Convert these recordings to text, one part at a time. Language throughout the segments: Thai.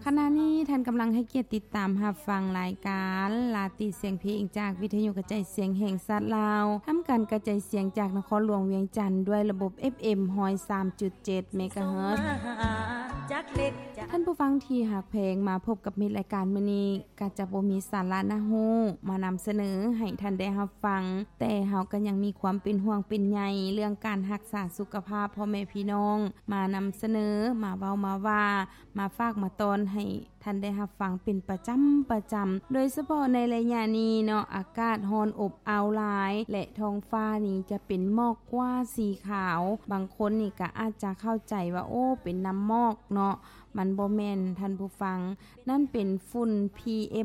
ขณะนี้ท่านกำลังให้เกียรติติดตามรับฟังรายการลาติเสียงเพลงจากวิทยุกระจายเสียงแห่งชาติลาวทำการกระจายเสียงจากนครหลวงเวียงจันทน์ด้วยระบบ FM 103.7 เมกะเฮิรตซ์ท่านผู้ฟังที่หักเพลงมาพบกับมิตรรายการมื้อนี้ก็จะบ่มีสาระน่าฮู้มานำเสนอให้ท่านได้รับฟังแต่เฮาก็ยังมีความเป็นห่วงเป็นใยเรื่องการรักษาสุขภาพพ่อแม่พี่น้องมานำเสนอมาเว้ามาว่ามาฝากมาตอนให้ท่านได้รับฟังเป็นประจำโดยเฉพาะในระยะนี้เนาะอากาศร้อนอบอ้าวหลายและท้องฟ้านี่จะเป็นหมอกกว่าสีขาวบางคนนี่ก็อาจจะเข้าใจว่าโอ้เป็นน้ำหมอกเนาะมันบ่แม่นท่านผู้ฟังนั่นเป็นฝุ่น PM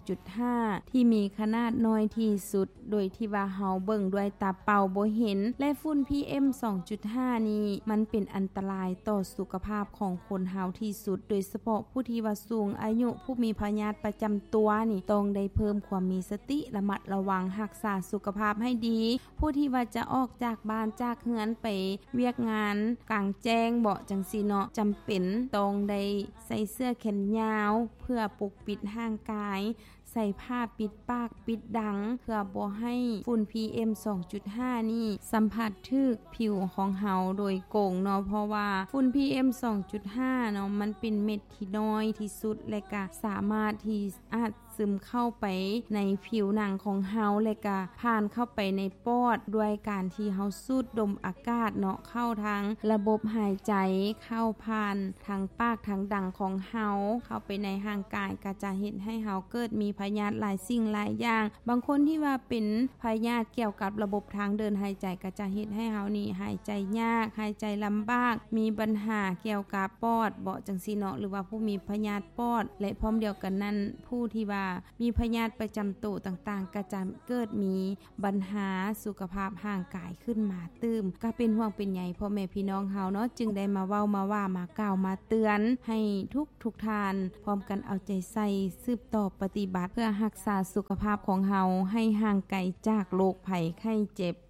2.5 ที่มีขนาดน้อยที่สุดโดยที่ว่าเฮาเบิ่งด้วยตาเปล่าบ่เห็นและฝุ่น PM 2.5 นี้มันเป็นอันตรายต่อสุขภาพของคนเฮาที่สุดโดยเฉพาะผู้ที่ว่าสูงอายุผู้มีพยาธิประจำตัวนี่ต้องได้เพิ่มความมีสติระมัดระวังรักษาสุขภาพให้ดีผู้ที่ว่าจะออกจากบ้านจากเรือนไปเวียกงานกลางแจ้งเบาะจังซี่เนาะจำเป็นต้องได้ใส่เสื้อแขนยาวเพื่อปกปิดร่างกายใส่ผ้าปิดปากปิดดังเพื่อบ่ให้ฝุ่น PM 2.5 นี่สัมผัสถึกผิวของเฮาโดยโกงเนาะเพราะว่าฝุ่น PM 2.5 เนาะมันเป็นเม็ดที่น้อยที่สุดและก็สามารถที่อาจซึมเข้าไปในผิวหนังของเฮาและก็ผ่านเข้าไปในปอดด้วยการที่เฮาสูดดมอากาศเนาะเข้าทางระบบหายใจเข้าผ่านทางปากทางดังของเฮาเข้าไปในร่างกายก็จะเฮ็ดให้เฮาเกิดมีพยาธิหลายสิ่งหลายอย่างบางคนที่ว่าเป็นพยาธิเกี่ยวกับระบบทางเดินหายใจก็จะเฮ็ดให้เฮานี่หายใจยากหายใจลำบากมีปัญหาเกี่ยวกับปอดเบาะจังซี่เนาะหรือว่าผู้มีพยาธิปอดและพร้อมเดียวกันนั้นผู้ที่ว่ามีพยาธิประจำตัวต่างๆก็จะเกิดมีปัญหาสุขภาพร่างกายขึ้นมาตื้มก็เป็นห่วงเป็นใยพ่อแม่พี่น้องเฮาเนาะจึงได้มาเว้ามาว่ามากล่าวมาเตือนให้ทุกท่านพร้อมกันเอาใจใส่สืบต่อปฏิบัติเพื่อรักษาสุขภาพของเฮาให้ห่างไกลจากโรคภัยไข้เจ็บ